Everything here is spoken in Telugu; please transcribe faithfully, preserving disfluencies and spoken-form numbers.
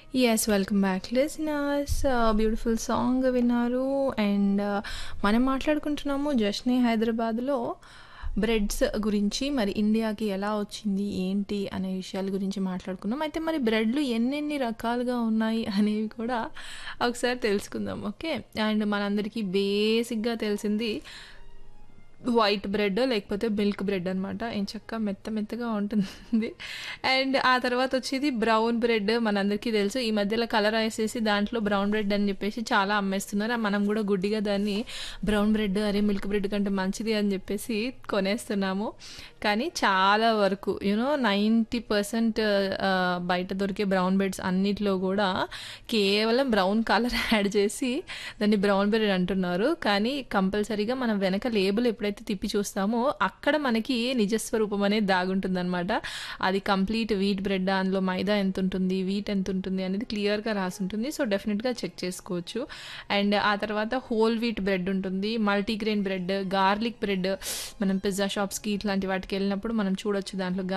యెస్. Welcome back listeners. ఆహ్, బ్యూటిఫుల్ సాంగ్ విన్నారు. అండ్ మనం మాట్లాడుకుంటున్నాము 'జష్నే హైదరాబాద్‌లో' బ్రెడ్స్ గురించి. మరి ఇండియాకి ఎలా వచ్చింది, ఏంటి అనే విషయాల గురించి మాట్లాడుకున్నాం. అయితే మరి బ్రెడ్‌లు ఎన్నెన్ని రకాలుగా ఉన్నాయి అనేవి కూడా ఒకసారి తెలుసుకుందాం. ఓకే. అండ్ మనందరికీ బేసిక్‌గా తెలిసింది వైట్ బ్రెడ్ లేకపోతే మిల్క్ బ్రెడ్ అనమాట. ఎంచక్కా మెత్త మెత్తగా ఉంటుంది. అండ్ ఆ తర్వాత వచ్చేది బ్రౌన్ బ్రెడ్ మనందరికీ తెలుసు. ఈ మధ్యలో కలర్ ఏసేసి దాంట్లో బ్రౌన్ బ్రెడ్ అని చెప్పేసి చాలా అమ్మేస్తున్నారు. ఆ మనం కూడా గుడ్డిగా దాన్ని బ్రౌన్ బ్రెడ్ అరే మిల్క్ బ్రెడ్ కంటే మంచిది అని చెప్పేసి కొనేస్తున్నాము. కానీ చాలా వరకు యూనో నైంటీ పర్సెంట్ బయట దొరికే బ్రౌన్ బ్రెడ్స్ అన్నిట్లో కూడా కేవలం బ్రౌన్ కలర్ యాడ్ చేసి దాన్ని బ్రౌన్ బ్రెడ్ అంటున్నారు. కానీ కంపల్సరీగా మనం వెనక లేబుల్ ఎప్పుడైతే తిప్పి చూస్తామో అక్కడ మనకి నిజస్వరూపం అనేది దాగుంటుందన్నమాట. అది కంప్లీట్ వీట్ బ్రెడ్, అందులో మైదా ఎంత ఉంటుంది, వీట్ ఎంత ఉంటుంది అనేది క్లియర్గా రాసి ఉంటుంది. సో డెఫినెట్గా చెక్ చేసుకోవచ్చు. అండ్ ఆ తర్వాత హోల్ వీట్ బ్రెడ్ ఉంటుంది, మల్టీగ్రెయిన్ బ్రెడ్, గార్లిక్ బ్రెడ్. మనం పిజ్జా షాప్స్కి ఇట్లాంటి వాటికి వెళ్ళినప్పుడు మనం చూడొచ్చు దాంట్లో